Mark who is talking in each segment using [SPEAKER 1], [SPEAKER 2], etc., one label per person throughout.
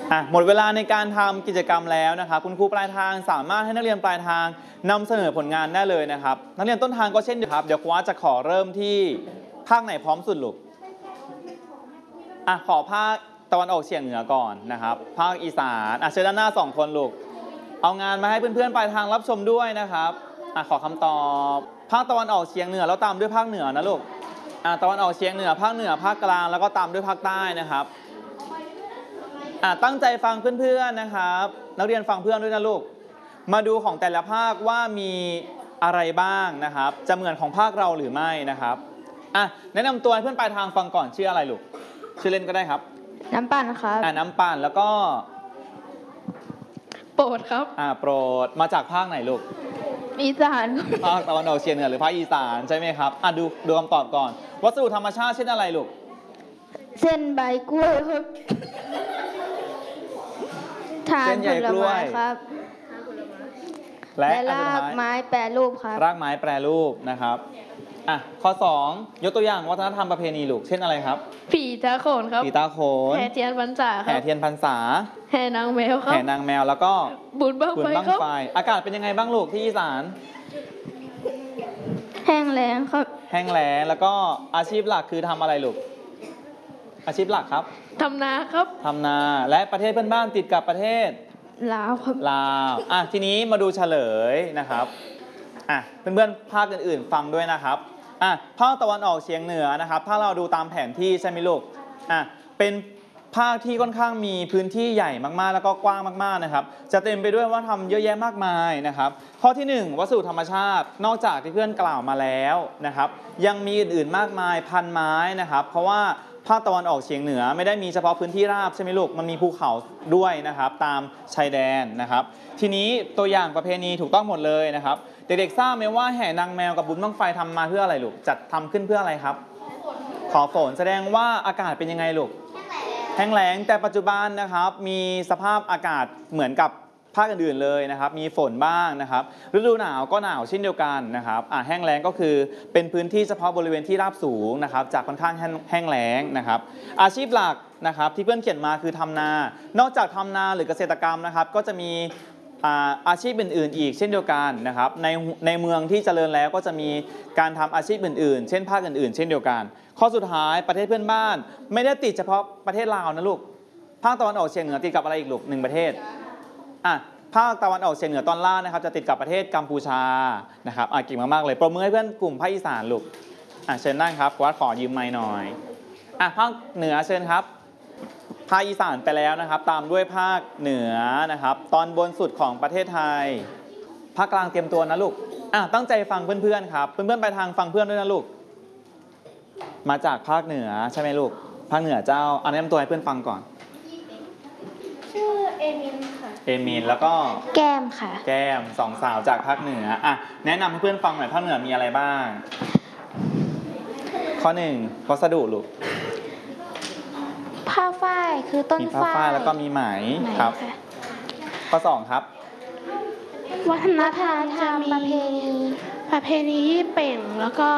[SPEAKER 1] หมดเวลาในการทำกิจกรรมแล้วนะครับคุณครูปลายทางสามารถให้นักเรียนปลายทางนำเสนอผลงานได้เลยนะครับนักเรียนต้นทางก็เช่นเดียวกันเดี๋ยวครูจะขอเริ่มที่ภาคไหนพร้อมสุดลูกขอภาคตะวันออกเฉียงเหนือก่อนนะครับภาคอีสานเชิญด้านหน้า2คนลูกเอางานมาให้เพื่อนๆปลายทางรับชมด้วยนะครับขอคำตอบภาคตะวันออกเฉียงเหนือแล้วตามด้วยภาคเหนือนะลูกตะวันออกเฉียงเหนือภาคกลางแล้วก็ตามด้วยภาคใต้นะครับตั้งใจฟังเพื่อนๆนะครับนักเรียนฟังเพื่อนด้วยนะลูกมาดูของแต่ละภาคว่ามีอะไรบ้างนะครับจะเหมือนของภาคเราหรือไม่นะครับแนะนำตัวให้เพื่อนปลายทางฟังก่อนชื่ออะไรลูกชื่อเล่นก็ได้ครับ
[SPEAKER 2] น้ำปั่นครับ
[SPEAKER 1] น้ำปั่นแล้วก็
[SPEAKER 2] โปรดครับ
[SPEAKER 1] โปรดมาจากภาคไหนลูก
[SPEAKER 2] อีสาน
[SPEAKER 1] ภาคตะวันออกเฉียงเหนือหรือภาคอีสานใช่ไหมครับดูคำตอบก่อนวัสดุธรรมชาติเช่นอะไรลูก
[SPEAKER 2] เส้นใบกล้วยครับทานผลไม้ครับและรากไม้แปรรูปครับ
[SPEAKER 1] รากไม้แปรรูปนะครับข้อ2ยกตัวอย่างวัฒนธรรมประเพณีลูกเช่นอะไรครับ
[SPEAKER 2] ผีตาโขนครับ
[SPEAKER 1] ผีตาโขน
[SPEAKER 2] แห่เทียนพรรษาครับ
[SPEAKER 1] แห่เทียนพรรษา
[SPEAKER 2] แห่นางแมวครับ
[SPEAKER 1] แห่นางแมวแล้วก็
[SPEAKER 2] บุญบั้งไฟ
[SPEAKER 1] อากาศเป็นยังไงบ้างลูกที่อีสาน
[SPEAKER 2] แห้งแล้งครับ
[SPEAKER 1] แห้งแล้งแล้วก็อาชีพหลักคือทำอะไรลูกอาชีพหลักครับ
[SPEAKER 2] ทำนาครับ
[SPEAKER 1] ทำนาและประเทศเพื่อนบ้านติดกับประเทศ
[SPEAKER 2] ลาวครับ
[SPEAKER 1] ลาวทีนี้มาดูเฉลยนะครับเพื่อนๆภาคอื่นๆฟังด้วยนะครับภาคตะวันออกเฉียงเหนือนะครับถ้าเราดูตามแผนที่ใช่ไหมลูกเป็นภาคที่ค่อนข้างมีพื้นที่ใหญ่มากๆแล้วก็กว้างมากๆนะครับจะเต็มไปด้วยวัฒนธรรมเยอะแยะมากมายนะครับข้อที่1วัสดุธรรมชาตินอกจากที่เพื่อนกล่าวมาแล้วนะครับยังมีอื่นๆมากมายพันไม้นะครับเพราะว่าภาคตะวันออกเฉียงเหนือไม่ได้มีเฉพาะพื้นที่ราบใช่ไหมลูกมันมีภูเขาด้วยนะครับตามชายแดนนะครับทีนี้ตัวอย่างประเพณีถูกต้องหมดเลยนะครับเด็กๆทราบไหมว่าแห่นางแมวกับบุญบั้งไฟทำมาเพื่ออะไรลูกจัดทำขึ้นเพื่ออะไรครับขอฝนแสดงว่าอากาศเป็นยังไงลูกแห้งแล้งแต่ปัจจุบันนะครับมีสภาพอากาศเหมือนกับภาคอื่นๆเลยนะครับมีฝนบ้างนะครับฤดูหนาวก็หนาวเช่นเดียวกันนะครับแห้งแล้งก็คือเป็นพื้นที่เฉพาะบริเวณที่ราบสูงนะครับจากค่อนข้างแห้งแล้งนะครับอาชีพหลักนะครับที่เพื่อนเขียนมาคือทำนานอกจากทำนาหรือเกษตรกรรมนะครับก็จะมีอาชีพอื่นๆอีกเช่นเดียวกันนะครับในเมืองที่เจริญแล้วก็จะมีการทำอาชีพอื่นๆเช่นภาคอื่นๆเช่นเดียวกันข้อสุดท้ายประเทศเพื่อนบ้านไม่ได้ติดเฉพาะประเทศลาวนะลูกภาคตะวันออกเฉียงเหนือติดกับอะไรอีกลูก1ประเทศภาคตะวันออกเฉียงเหนือตอนล่างนะครับจะติดกับประเทศกัมพูชานะครับเก่งมากๆเลยปรบมือให้เพื่อนกลุ่มภาคอีสานลูกเชิญนั่งครับขอยืมไมค์หน่อยภาคเหนือเชิญครับภาคอีสานไปแล้วนะครับตามด้วยภาคเหนือนะครับตอนบนสุดของประเทศไทยภาคกลางเตรียมตัวนะลูกตั้งใจฟังเพื่อนๆครับเพื่อนๆไปทางฟังเพื่อนด้วยนะลูกมาจากภาคเหนือใช่ไหมลูกภาคเหนือเจ้าแนะนำตัวให้เพื่อนฟังก่อน
[SPEAKER 2] ชื่อเอมินค่ะ
[SPEAKER 1] เอมินแล้วก็
[SPEAKER 2] แก้มค่ะ
[SPEAKER 1] แก้ม2สาวจากภาคเหนือแนะนำให้เพื่อนฟังหน่อยภาคเหนือมีอะไรบ้างข้อ1วัสดุลูก
[SPEAKER 2] ผ้าฝ้ายคือต้น
[SPEAKER 1] ฝ้ายมีผ้าฝ้ายแล้วก็มีไหมครับข้อ2ครับ
[SPEAKER 2] วัฒนธรรมประเพณียี่เป่งแล้วก็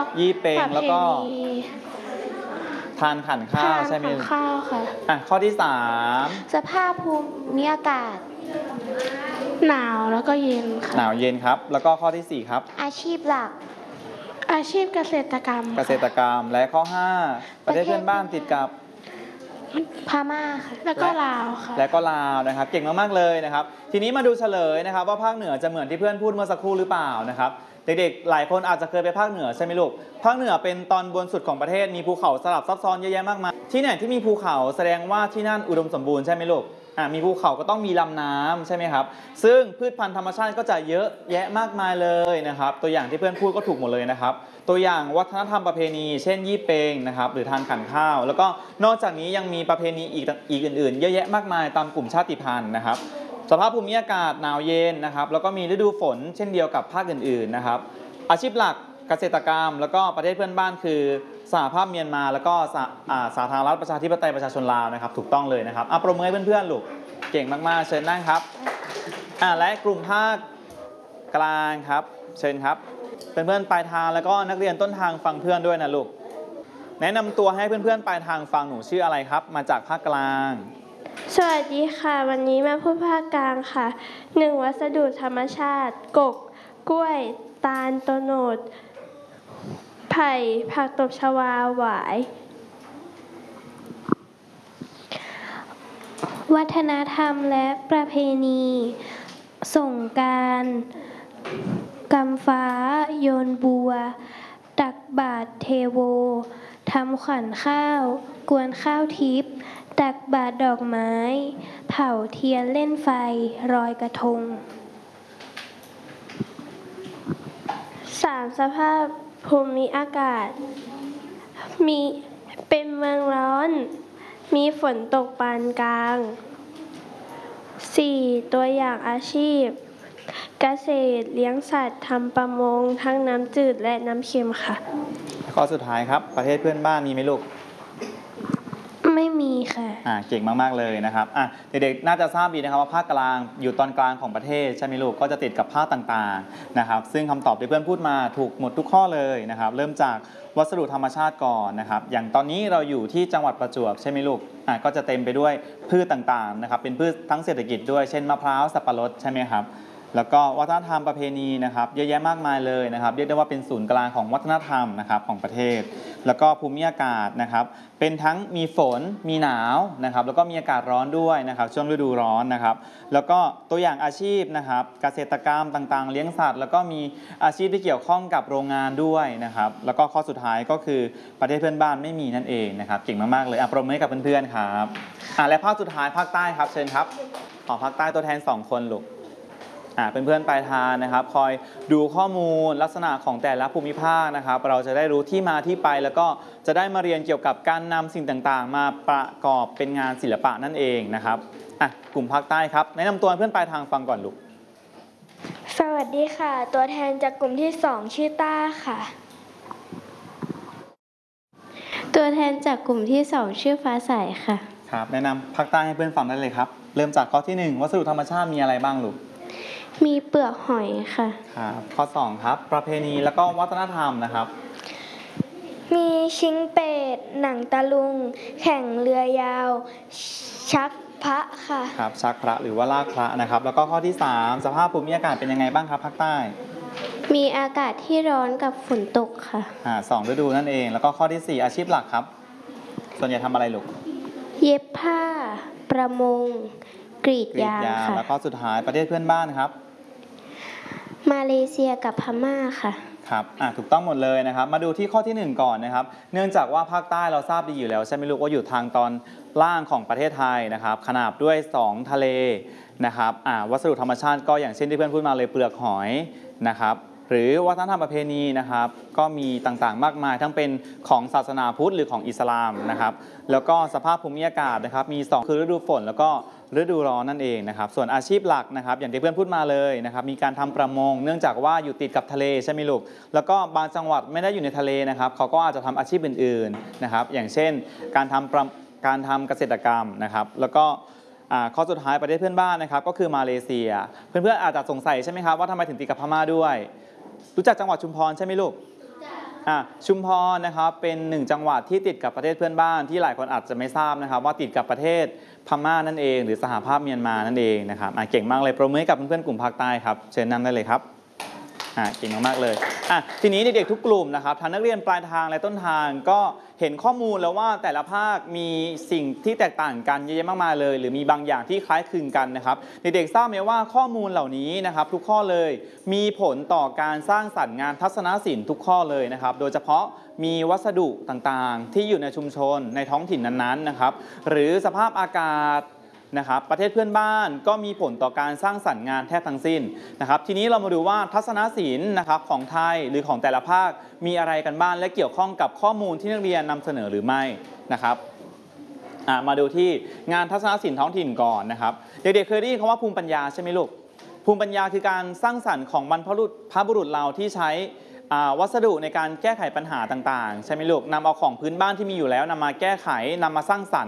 [SPEAKER 1] ทานขันข้าวใช่ไหม
[SPEAKER 2] ข้าวค่ะ
[SPEAKER 1] ข้อที่3
[SPEAKER 2] สภาพภูมิอากาศหนาวแล้วก็เย็นค่ะ
[SPEAKER 1] หนาวเย็นครับแล้วก็ข้อที่4ครับ
[SPEAKER 2] อาชีพหลักอาชีพเกษตรกรรม
[SPEAKER 1] และข้อ5ประเทศเพื่อนบ้านติดกับ
[SPEAKER 2] พม่าค่ะแล้วก็ลาวค่ะ
[SPEAKER 1] และก็ลาวนะครับเก่งมากๆเลยนะครับทีนี้มาดูเฉลยนะครับว่าภาคเหนือจะเหมือนที่เพื่อนพูดเมื่อสักครู่หรือเปล่านะครับเด็กๆหลายคนอาจจะเคยไปภาคเหนือใช่ไหมลูกภาคเหนือเป็นตอนบนสุดของประเทศมีภูเขาสลับซับซ้อนเยอะแยะมากมายที่ไหนที่มีภูเขาแสดงว่าที่นั่นอุดมสมบูรณ์ใช่ไหมลูกมีภูเขาก็ต้องมีลำน้ำใช่ไหมครับซึ่งพืชพันธุ์ธรรมชาติก็จะเยอะแยะมากมายเลยนะครับตัวอย่างที่เพื่อนพูดก็ถูกหมดเลยนะครับตัวอย่างวัฒนธรรมประเพณีเช่นยี่เปงนะครับหรือทานขันข้าวแล้วก็นอกจากนี้ยังมีประเพณีอีกอื่นๆเยอะแยะมากมายตามกลุ่มชาติพันธุ์นะครับสภาพภูมิอากาศหนาวเย็นนะครับแล้วก็มีฤดูฝนเช่นเดียวกับภาคอื่นๆนะครับอาชีพหลักเกษตรกรรมแล้วก็ประเทศเพื่อนบ้านคือสหภาพเมียนมาแล้วก็สาธารณรัฐประชาธิปไตยประชาชนลาวนะครับถูกต้องเลยนะครับปรบมือให้เพื่อนๆลูกเก่งมากๆเชิญนั่งครับและกลุ่มภาคกลางครับเชิญครับเพื่อนๆปลายทางแล้วก็นักเรียนต้นทางฟังเพื่อนด้วยนะลูกแนะนำตัวให้เพื่อนๆปลายทางฟังหนูชื่ออะไรครับมาจากภาคกลาง
[SPEAKER 3] สวัสดีค่ะ วันนี้มาพูดภาคกลางค่ะ 1. วัสดุธรรมชาติ กก กล้วย ตาล โตโนด ไผ่ ผักตบชวา หวาย
[SPEAKER 2] วัฒนธรรมและประเพณีสงกรานต์กำฟ้า โยนบัว ตักบาตรเทโว ทำขวัญข้าว กวนข้าวทิพย์ ตักบาตรดอกไม้ เผาเทียนเล่นไฟ รอยกระทง
[SPEAKER 3] 3. สภาพภูมิอากาศ เป็นเมืองร้อน มีฝนตกปานกลาง 4. ตัวอย่างอาชีพ เกษตร เลี้ยงสัตว์ ทำประมง ทั้งน้ำจืดและน้ำเค็มค่ะ
[SPEAKER 1] ข้อสุดท้ายครับประเทศเพื่อนบ้านมีไหมลูก
[SPEAKER 2] ไม่มีค่ะ
[SPEAKER 1] เก่งมากๆเลยนะครับเด็กๆน่าจะทราบดีนะครับว่าภาคกลางอยู่ตอนกลางของประเทศใช่ไหมลูกก็จะติดกับภาคต่างๆนะครับซึ่งคำตอบที่เพื่อนพูดมาถูกหมดทุกข้อเลยนะครับเริ่มจากวัสดุธรรมชาติก่อนนะครับอย่างตอนนี้เราอยู่ที่จังหวัดประจวบใช่ไหมลูกก็จะเต็มไปด้วยพืชต่างๆนะครับเป็นพืชทั้งเศรษฐกิจด้วยเช่นมะพร้าวสับปะรดใช่ไหมครับแล้วก็วัฒนธรรมประเพณีนะครับเยอะแยะมากมายเลยนะครับเรียกได้ว่าเป็นศูนย์กลางของวัฒนธรรมนะครับของประเทศแล้วก็ภูมิอากาศนะครับเป็นทั้งมีฝนมีหนาวนะครับแล้วก็มีอากาศร้อนด้วยนะครับช่วงฤดูร้อนนะครับแล้วก็ตัวอย่างอาชีพนะครับเกษตรกรรมต่างๆเลี้ยงสัตว์แล้วก็มีอาชีพที่เกี่ยวข้องกับโรงงานด้วยนะครับแล้วก็ข้อสุดท้ายก็คือประเทศเพื่อนบ้านไม่มีนั่นเองนะครับเก่งมากๆเลยปรบมือให้กับเพื่อนๆครับและภาคสุดท้ายภาคใต้ครับเชิญครับขอภาคใต้ตัวแทน2คนลูกเพื่อนๆปลายทางนะครับคอยดูข้อมูลลักษณะของแต่ละภูมิภาคนะครับเราจะได้รู้ที่มาที่ไปแล้วก็จะได้มาเรียนเกี่ยวกับการนำสิ่งต่างๆมาประกอบเป็นงานศิลปะนั่นเองนะครับกลุ่มภาคใต้ครับแนะนำตัวเพื่อนปลายทางฟังก่อนลูก
[SPEAKER 3] สวัสดีค่ะ ตัวแทนจากกลุ่มที่ 2 ชื่อต้าค่ะ
[SPEAKER 2] ตัวแทนจากกลุ่มที่ 2 ชื่อฟ้าใสค่ะ
[SPEAKER 1] ครับแนะนำภาคใต้ให้เพื่อนฟังได้เลยครับเริ่มจากข้อที่1วัสดุธรรมชาติมีอะไรบ้างลูก
[SPEAKER 2] มีเปลือกหอยค่ะ
[SPEAKER 1] ครับข้อ2ครับประเพณีแล้วก็วัฒนธรรมนะครับ
[SPEAKER 3] มีชิงเป็ดหนังตะลุงแข่งเรือยาวชักพระค่ะ
[SPEAKER 1] ครับชักพระหรือว่าลากพระนะครับแล้วก็ข้อที่3สภาพภูมิอากาศเป็นยังไงบ้างครับภาคใต้
[SPEAKER 2] มีอากาศที่ร้อนกับฝนตกค่ะ
[SPEAKER 1] 2ฤดูนั่นเองแล้วก็ข้อที่4อาชีพหลักครับส่วนใหญ่ทำอะไรลูก
[SPEAKER 2] เย็บผ้าประมงกรีดยางค่ะ
[SPEAKER 1] แล้วก็สุดท้ายประเทศเพื่อนบ้านครับ
[SPEAKER 2] มาเลเซียกับพม่าค่ะ
[SPEAKER 1] ครับถูกต้องหมดเลยนะครับมาดูที่ข้อที่1ก่อนนะครับเนื่องจากว่าภาคใต้เราทราบดีอยู่แล้วใช่ไหมลูกว่าอยู่ทางตอนล่างของประเทศไทยนะครับขนาบด้วย2ทะเลนะครับวัสดุธรรมชาติก็อย่างเช่นที่เพื่อนพูดมาเลยเปลือกหอยนะครับหรือวัฒนธรรมประเพณีนะครับก็มีต่างๆมากมายทั้งเป็นของศาสนาพุทธหรือของอิสลามนะครับแล้วก็สภาพภูมิอากาศนะครับมี2คือฤดูฝนแล้วก็ฤดูร้อนนั่นเองนะครับส่วนอาชีพหลักนะครับอย่างที่เพื่อนพูดมาเลยนะครับมีการทำประมงเนื่องจากว่าอยู่ติดกับทะเลใช่ไหมลูกแล้วก็บางจังหวัดไม่ได้อยู่ในทะเลนะครับเขาก็อาจจะทำอาชีพอื่นๆนะครับอย่างเช่นการทำเกษตรกรรมนะครับแล้วก็ข้อสุดท้ายประเทศเพื่อนบ้านนะครับก็คือมาเลเซียเพื่อนๆอาจจะสงสัยใช่ไหมครับว่าทำไมถึงติดกับพม่าด้วยรู้จักจังหวัดชุมพรใช่ไหมลูกชุมพรนะครับเป็น1จังหวัดที่ติดกับประเทศเพื่อนบ้านที่หลายคนอาจจะไม่ทราบนะครับว่าติดกับประเทศพม่านั่นเองหรือสหภาพเมียนมานั่นเองนะครับเก่งมากเลยปรบมือให้กับเพื่อนๆกลุ่มภาคใต้ครับเชิญนำได้เลยครับเก่งมากๆเลยทีนี้เด็กๆทุกกลุ่มนะครับทั้งนักเรียนปลายทางและต้นทางก็เห็นข้อมูลแล้วว่าแต่ละภาคมีสิ่งที่แตกต่างกันเยอะแยะมากมายเลยหรือมีบางอย่างที่คล้ายคลึงกันนะครับเด็กๆทราบไหมว่าข้อมูลเหล่านี้นะครับทุกข้อเลยมีผลต่อการสร้างสรรค์งานทัศนศิลป์ทุกข้อเลยนะครับโดยเฉพาะมีวัสดุต่างๆที่อยู่ในชุมชนในท้องถิ่นนั้นๆนะครับหรือสภาพอากาศนะครับประเทศเพื่อนบ้านก็มีผลต่อการสร้างสรรค์งานแทบทั้งสิ้นนะครับทีนี้เรามาดูว่าทัศนศิลป์นะครับของไทยหรือของแต่ละภาคมีอะไรกันบ้างและเกี่ยวข้องกับข้อมูลที่นักเรียนนำเสนอหรือไม่นะครับมาดูที่งานทัศนศิลป์ท้องถิ่นก่อนนะครับเด็กๆเคยได้ยินคำว่าภูมิปัญญาใช่ไหมลูกภูมิปัญญาคือการสร้างสรรค์ของบรรพบุรุษเราที่ใช้วัสดุในการแก้ไขปัญหาต่างๆใช่ไหมลูกนำเอาของพื้นบ้านที่มีอยู่แล้วนำมาแก้ไขนำมาสร้างสรรค์